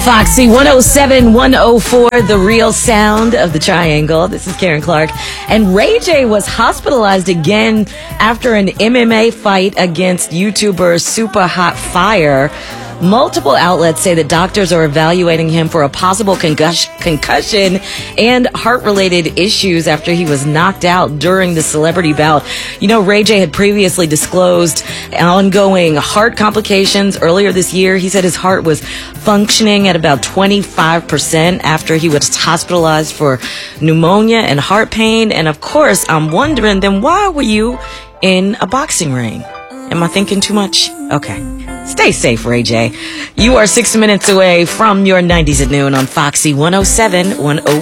Foxy 107, 104, the real sound of the triangle. This is Karen Clark. And Ray J was hospitalized again after an MMA fight against YouTuber Super Hot Fire. Multiple outlets say that doctors are evaluating him for a possible concussion and heart-related issues after he was knocked out during the celebrity bout. You know, Ray J had previously disclosed ongoing heart complications earlier this year. He said his heart was functioning at about 25% after he was hospitalized for pneumonia and heart pain. And of course, I'm wondering, then why were you in a boxing ring? Am I thinking too much? Okay. Stay safe, Ray J. You are 6 minutes away from your 90s at noon on Foxy 107, 104.